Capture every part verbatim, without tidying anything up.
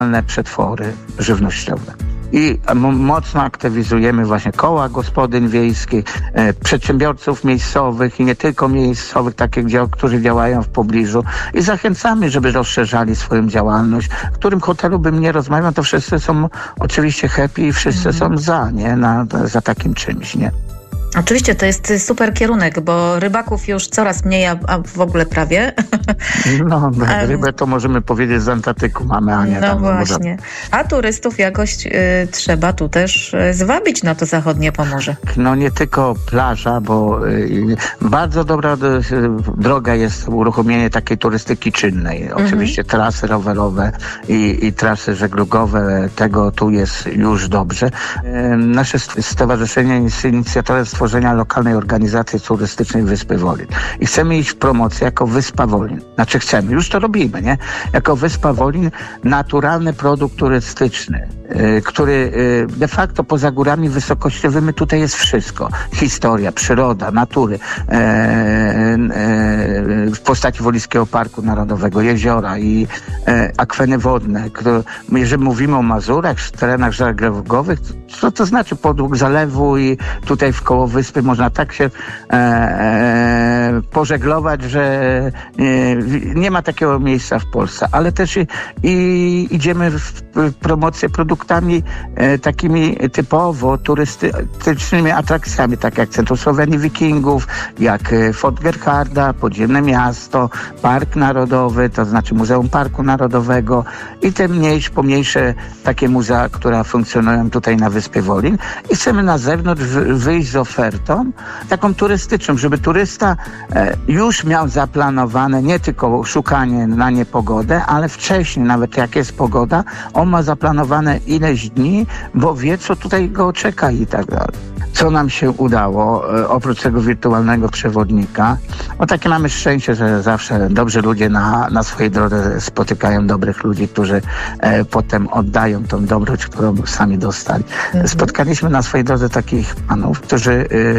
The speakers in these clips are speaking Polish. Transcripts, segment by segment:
przetwory żywnościowe. I mocno aktywizujemy właśnie koła gospodyń wiejskich, e, przedsiębiorców miejscowych i nie tylko miejscowych, takich, gdzie, którzy działają w pobliżu i zachęcamy, żeby rozszerzali swoją działalność. W którym hotelu bym nie rozmawiał, to wszyscy są oczywiście happy i wszyscy mhm. są za, nie? Na, za takim czymś, nie? Oczywiście to jest super kierunek, bo rybaków już coraz mniej, a, a w ogóle prawie. No, no rybę to możemy powiedzieć z Antarktyku mamy, a nie No tam. właśnie. A turystów jakoś y, trzeba tu też y, zwabić na to zachodnie Pomorze. No nie tylko plaża, bo y, bardzo dobra y, droga jest uruchomienie takiej turystyki czynnej. Mhm. Oczywiście trasy rowerowe i, i trasy żeglugowe, tego tu jest już dobrze. Y, nasze stowarzyszenie jest inicjatorem stworzenia lokalnej organizacji turystycznej Wyspy Wolin. I chcemy iść w promocję jako Wyspa Wolin. Znaczy chcemy, już to robimy, nie? Jako Wyspa Wolin naturalny produkt turystyczny, yy, który yy, de facto poza górami wysokościowymi tutaj jest wszystko. Historia, przyroda, natury. Yy, yy, w postaci Wolińskiego Parku Narodowego, jeziora i yy, akweny wodne. Które, jeżeli mówimy o Mazurach, terenach żeglugowych, co to znaczy podług zalewu i tutaj w koło wyspy można tak się e, e, pożeglować, że e, nie ma takiego miejsca w Polsce, ale też i, i idziemy w promocję produktami e, takimi typowo turystycznymi atrakcjami, tak jak Centrum Słowenii Wikingów, jak Fort Gerharda, Podziemne Miasto, Park Narodowy, to znaczy Muzeum Parku Narodowego i te mniejsze, pomniejsze takie muzea, które funkcjonują tutaj na Wyspie Wolin i chcemy na zewnątrz wyjść z ofertą taką turystyczną, żeby turysta e, już miał zaplanowane nie tylko szukanie na niepogodę, ale wcześniej, nawet jak jest pogoda, on ma zaplanowane ileś dni, bo wie, co tutaj go czeka i tak dalej. Co nam się udało, e, oprócz tego wirtualnego przewodnika, bo takie mamy szczęście, że zawsze dobrzy ludzie na, na swojej drodze spotykają dobrych ludzi, którzy e, potem oddają tą dobroć, którą sami dostali. Mhm. Spotkaliśmy na swojej drodze takich panów, którzy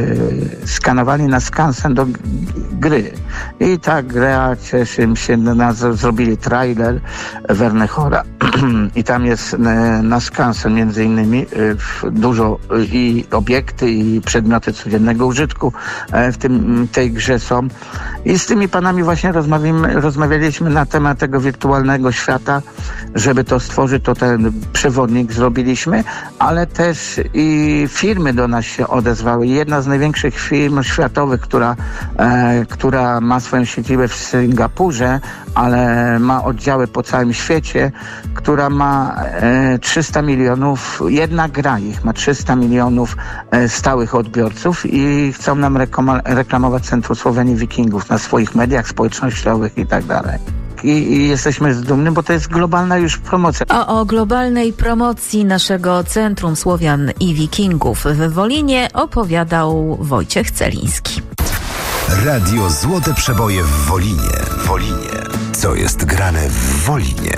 e, skanowali na skansen do g- gry. I ta gra, cieszy się, na, zrobili trailer Wernechora i tam jest e, na skansen między innymi e, dużo e, i obiekty, i przedmioty codziennego użytku w tym, tej grze są. I z tymi panami właśnie rozmawialiśmy na temat tego wirtualnego świata, żeby to stworzyć, to ten przewodnik zrobiliśmy, ale też i firmy do nas się odezwały. Jedna z największych firm światowych, która, e, która ma swoją siedzibę w Singapurze, ale ma oddziały po całym świecie, która ma e, trzysta milionów, jedna gra ich ma trzysta milionów e, stałych odbiorców i chcą nam rekoma- reklamować Centrum Słowenii Wikingów na swoich mediach społecznościowych i tak dalej. I, I jesteśmy dumni, bo to jest globalna już promocja. O, o globalnej promocji naszego Centrum Słowian i Wikingów w Wolinie opowiadał Wojciech Celiński. Radio Złote Przeboje w Wolinie. Wolinie. Co jest grane w Wolinie?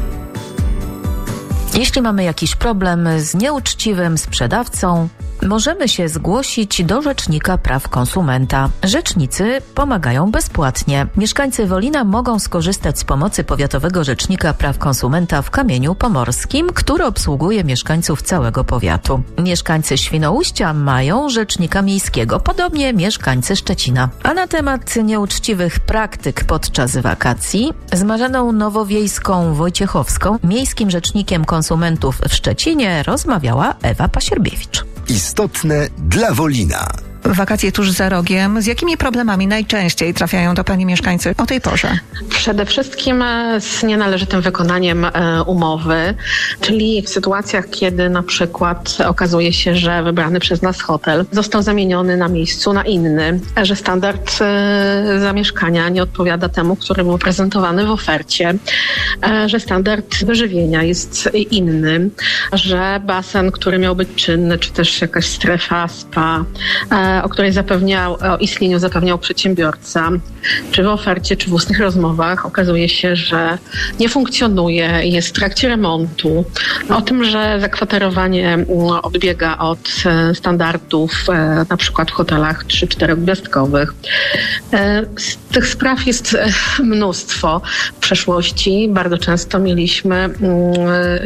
Jeśli mamy jakiś problem z nieuczciwym sprzedawcą, możemy się zgłosić do Rzecznika Praw Konsumenta. Rzecznicy pomagają bezpłatnie. Mieszkańcy Wolina mogą skorzystać z pomocy Powiatowego Rzecznika Praw Konsumenta w Kamieniu Pomorskim, który obsługuje mieszkańców całego powiatu. Mieszkańcy Świnoujścia mają Rzecznika Miejskiego, podobnie mieszkańcy Szczecina. A na temat nieuczciwych praktyk podczas wakacji z Marzeną Nowowiejską-Wojciechowską, miejskim rzecznikiem konsumentów w Szczecinie, rozmawiała Ewa Pasierbiewicz. Istotne dla Wolina. Wakacje tuż za rogiem. Z jakimi problemami najczęściej trafiają do Pani mieszkańcy o tej porze? Przede wszystkim z nienależytym wykonaniem umowy, czyli w sytuacjach, kiedy na przykład okazuje się, że wybrany przez nas hotel został zamieniony na miejscu na inny, że standard zamieszkania nie odpowiada temu, który był prezentowany w ofercie, że standard wyżywienia jest inny, że basen, który miał być czynny, czy też jakaś strefa spa o której zapewniał, o istnieniu zapewniał przedsiębiorca, czy w ofercie, czy w ustnych rozmowach, okazuje się, że nie funkcjonuje, jest w trakcie remontu. O tym, że zakwaterowanie odbiega od standardów, na przykład w hotelach trzy cztery gwiazdkowych. Z tych spraw jest mnóstwo w przeszłości. Bardzo często mieliśmy